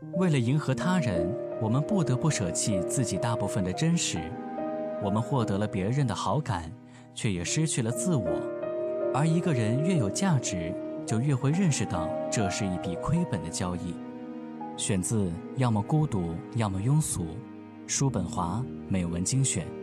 为了迎合他人，我们不得不舍弃自己大部分的真实。我们获得了别人的好感，却也失去了自我。而一个人越有价值，就越会认识到这是一笔亏本的交易。选自要么孤独，要么庸俗，叔本华美文精选。